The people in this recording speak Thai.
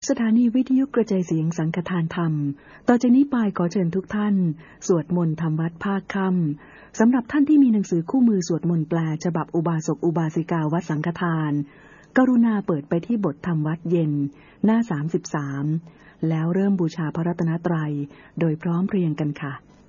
สถานีวิทยุกระจายเสียงสังฆทานธรรมต่อจากนี้ไปขอเชิญทุกท่านสวดมนต์ทำวัดภาคค่ำสำหรับท่านที่มีหนังสือคู่มือสวดมนต์แปลฉบับอุบาสกอุบาสิกาวัดสังฆทานกรุณาเปิดไปที่บทธรรมวัดเย็นหน้า33แล้วเริ่มบูชาพระรัตนตรัยโดยพร้อมเพรียงกันค่ะ